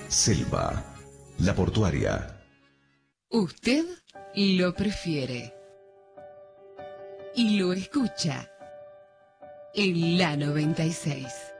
Selva, la portuaria. Usted lo prefiere. Y lo escucha en la 96.